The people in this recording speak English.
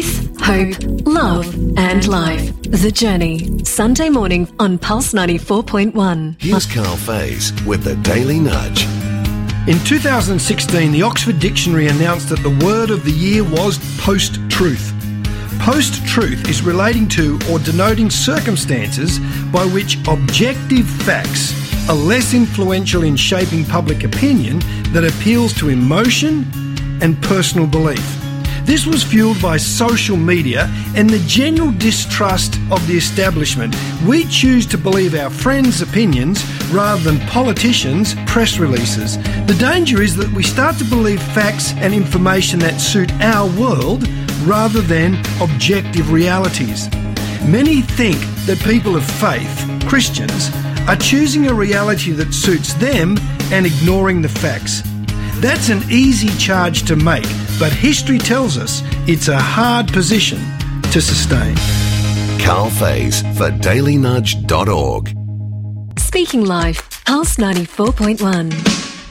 Faith, hope, love and life. The Journey. Sunday morning on Pulse 94.1. Here's Carl Faze with the Daily Nudge. In 2016, the Oxford Dictionary announced that the word of the year was post-truth. Post-truth is relating to or denoting circumstances by which objective facts are less influential in shaping public opinion that appeals to emotion and personal belief. This was fueled by social media and the general distrust of the establishment. We choose to believe our friends' opinions rather than politicians' press releases. The danger is that we start to believe facts and information that suit our world rather than objective realities. Many think that people of faith, Christians, are choosing a reality that suits them and ignoring the facts. That's an easy charge to make, but history tells us it's a hard position to sustain. Carl Faze for dailynudge.org. Speaking Life, Pulse 94.1.